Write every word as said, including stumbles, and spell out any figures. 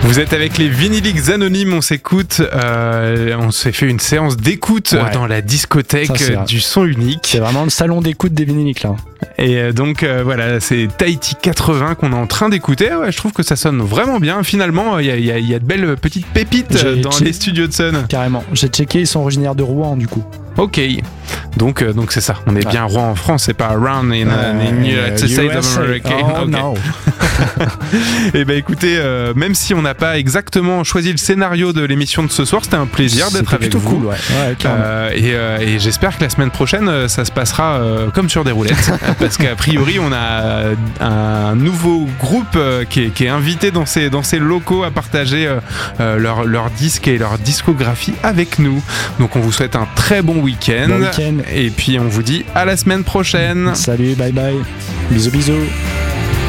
Vous êtes avec les Vinyliques Anonymes, on s'écoute, euh, on s'est fait une séance d'écoute ouais. dans la discothèque Ça, du son unique. C'est vraiment le salon d'écoute des Vinyliques là. Et donc euh, voilà, c'est Tahiti quatre-vingts qu'on est en train d'écouter. Ouais, je trouve que ça sonne vraiment bien. Finalement, il y, y, y a de belles petites pépites J'ai dans check... les studios de Sun. Carrément. J'ai checké, ils sont originaires de Rouen du coup. Ok, donc euh, donc c'est ça. On est ouais. bien Rouen en France, c'est pas around in, uh, in United States of America. Oh okay. no. Et ben écoutez, euh, même si on n'a pas exactement choisi le scénario de l'émission de ce soir, c'était un plaisir d'être c'était avec plutôt vous. Cool, ouais. Ouais, euh, et, euh, et j'espère que la semaine prochaine, ça se passera euh, comme sur des roulettes, parce qu'a priori, on a un nouveau groupe euh, qui, est, qui est invité dans ces dans ces locaux à partager euh, leur leur disque et leur discographie avec nous. Donc on vous souhaite un très bon week-end. Bon week-end. Et puis on vous dit à la semaine prochaine. Salut, bye bye. Bisous, bisous.